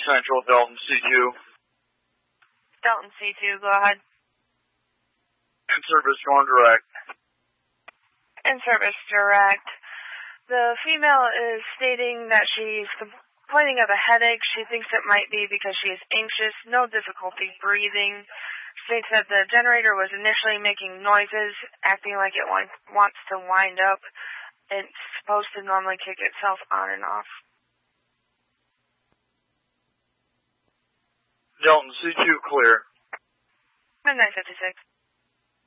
Central, Dalton C2. Dalton C2, go ahead. In service, going direct. In service, direct. The female is stating that she's complaining of a headache. She thinks it might be because she is anxious, no difficulty breathing. States that the generator was initially making noises, acting like it wants to wind up. It's supposed to normally kick itself on and off. Dalton C2 clear. Midnight 56.